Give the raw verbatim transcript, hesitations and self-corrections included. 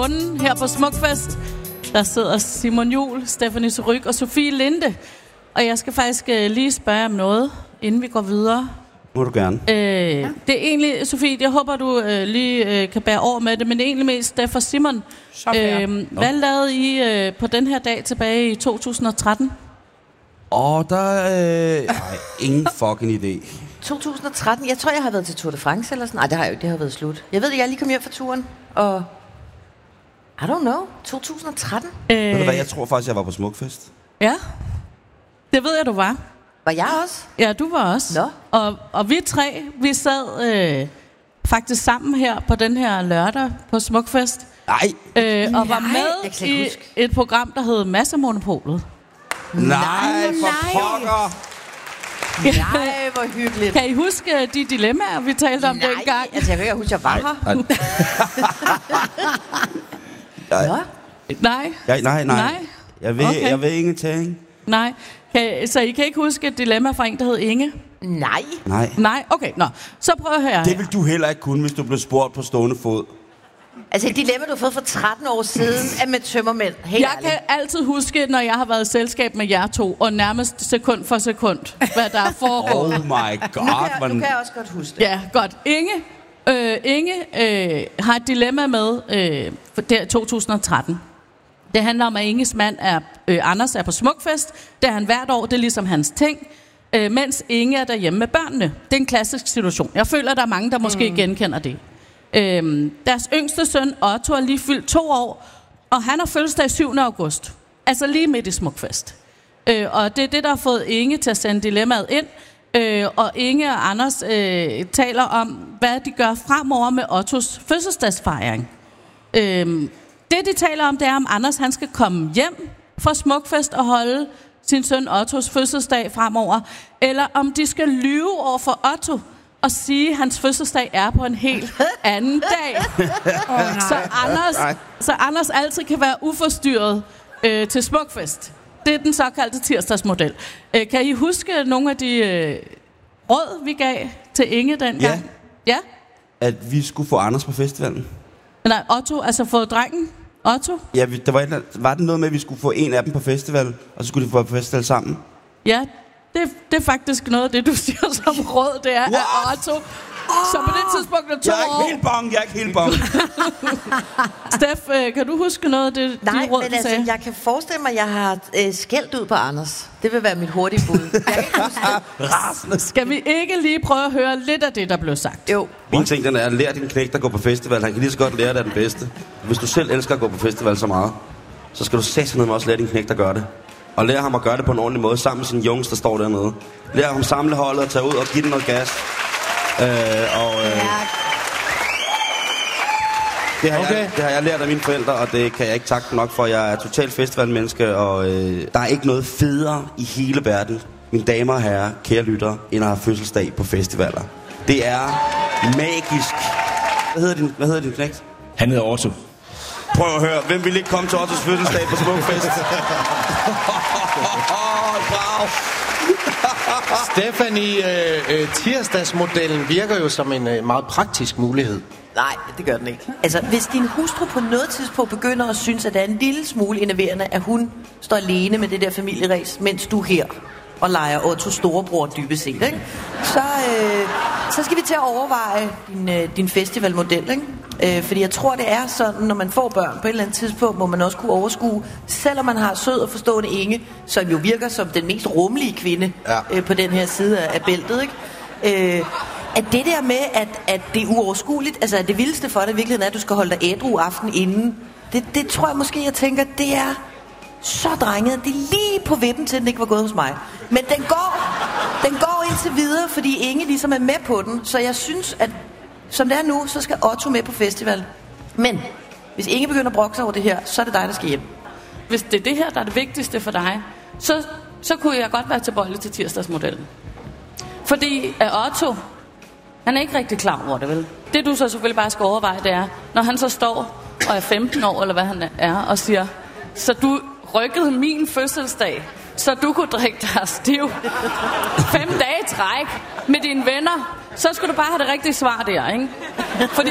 månen her på Smukfest. Der sidder Simon Juhl, Stephanie Surrugue og Sofie Linde. Og jeg skal faktisk øh, lige spørge om noget, inden vi går videre. Må du gerne. Øh, ja. Det er egentlig, Sofie, jeg håber, du øh, lige øh, kan bære over med det, men det er egentlig mest for Simon. Øh, hvad lavede I øh, på den her dag tilbage i to tusind og tretten? Åh, oh, der er øh, ingen fucking idé. to tusind og tretten? Jeg tror, jeg har været til Tour de France eller sådan. Nej, det har jeg jo ikke. Det har været slut. Jeg ved, at jeg lige kom hjem fra turen, og... I don't know. to tusind og tretten? Øh, ved du hvad, jeg tror faktisk, jeg var på Smukfest. Ja, det ved jeg, du var. Var jeg også? Ja, du var også. Nå. Og, og vi tre, vi sad øh, faktisk sammen her på den her lørdag på Smukfest. Nej. Øh, og var Nej, med i huske. et program, der hed Massemonopolet. Nej, for pokker. Nej, hvor hyggeligt. Kan I huske de dilemmaer, vi talte om Nej, dengang? altså jeg kan ikke huske, jeg var her. Nej. Nå? Nej. Jeg, nej, nej. Nej. Jeg ved, Okay. jeg ved ingenting. Nej. Kan, så I kan ikke huske et dilemma fra en, der hed Inge? Nej. Nej. Nej, okay. Nå, så prøv at høre. Det vil du heller ikke kunne, hvis du blev spurgt på stående fod. Altså et dilemma, du har fået for tretten år siden, er med tømmermænd. Helt Jeg ærligt. kan altid huske, når jeg har været i selskab med jer to, og nærmest sekund for sekund, hvad der er foregået. Oh my god. Nu kan, jeg, Man... nu kan jeg også godt huske det. Ja, godt. Inge, øh, Inge øh, har et dilemma med øh, for der to tusind og tretten. Det handler om, at Inges mand er, øh, Anders er på Smukfest. Det er han hvert år, det er ligesom hans ting. Øh, mens Inge er derhjemme med børnene. Det er en klassisk situation. Jeg føler, der er mange, der måske mm. genkender det. Øh, deres yngste søn, Otto, er lige fyldt to år, og han har fødselsdag syvende august. Altså lige midt i Smukfest. Øh, og det er det, der har fået Inge til at sende dilemmaet ind. Øh, og Inge og Anders øh, taler om, hvad de gør fremover med Ottos fødselsdagsfejring. Øh, det, de taler om, det er, om Anders han skal komme hjem fra Smukfest og holde sin søn Ottos fødselsdag fremover, eller om de skal lyve over for Otto og sige, at hans fødselsdag er på en helt anden dag. Oh, nej. Så, Anders, så Anders altid kan være uforstyrret øh, til Smukfest. Det er den såkaldte tirsdagsmodel. Øh, kan I huske nogle af de øh, råd, vi gav til Inge dengang? Ja. Ja? At vi skulle få Anders på festivalen. Nej, Otto, altså få drengen. Otto? Ja, vi, der var, et, var det noget med, at vi skulle få en af dem på festival, og så skulle de få på festival sammen? Ja, det, det er faktisk noget af det, du siger som råd, det er, What? at Otto, så på det tidspunkt er to Jeg er år. ikke helt bang, jeg er ikke helt bang. Steff, øh, kan du huske noget af det, Nej, de råd, men du altså, sagde? jeg kan forestille mig, at jeg har øh, skældt ud på Anders. Det vil være mit hurtige bud. Jeg kan ikke huske det. Rasende. Skal vi ikke lige prøve at høre lidt af det, der blev sagt? Jo. Min ting, den er, at lære din knægt at gå på festival. Han kan lige så godt lære det af den bedste. Hvis du selv elsker at gå på festival så meget, så skal du satme også lære din knægt at gøre det. Og lære ham at gøre det på en ordentlig måde, sammen med sine jungs, der står dernede. Lære ham samle holdet og tage ud og give den noget gas. Øh, og, øh, det, har okay. jeg, det har jeg lært af mine forældre, og det kan jeg ikke takke nok for. Jeg er totalt festivalmenneske, og øh, der er ikke noget federe i hele verden, mine damer og herrer, kære lyttere, end at have fødselsdag på festivaler. Det er magisk. Hvad hedder din, hvad hedder din knægt? Han hedder Otto. Prøv at høre, hvem vil ikke komme til Ottos fødselsdag på Smukfest? Brav! Stephanie, øh, øh, tirsdagsmodellen virker jo som en øh, meget praktisk mulighed. Nej, det gør den ikke. Altså, hvis din hustru på noget tidspunkt begynder at synes, at det er en lille smule enerverende, at hun står alene med det der familieræs, mens du er her og leger Ottos storebror dybest set, ikke? Så, øh, så skal vi til at overveje din, øh, din festivalmodel, ikke? Øh, fordi jeg tror, det er sådan, når man får børn på et eller andet tidspunkt, må man også kunne overskue, selvom man har sød og forstående Inge, som jo virker som den mest rummelige kvinde ja. øh, på den her side af, af bæltet, ikke? Øh, at det der med, at, at det er uoverskueligt, altså at det vildeste for dig i virkeligheden er, at du skal holde dig ædru aften inden, det, det tror jeg måske, jeg tænker, det er så drenget. Det er lige på vippen til, den ikke var gået hos mig. Men den går, den går indtil videre, fordi Inge ligesom er med på den. Så jeg synes, at som det er nu, så skal Otto med på festival. Men hvis Inge begynder at brokke sig over det her, så er det dig, der skal hjem. Hvis det er det her, der er det vigtigste for dig, så, så kunne jeg godt være tilbøjelig til tirsdagsmodellen. Fordi at Otto, han er ikke rigtig klar over det, vel? Det du så selvfølgelig bare skal overveje, det er, når han så står og er femten år, eller hvad han er, og siger, så du rykkede min fødselsdag, så du kunne drikke dig stiv fem dage i træk med dine venner, så skulle du bare have det rigtige svar der, ikke? Fordi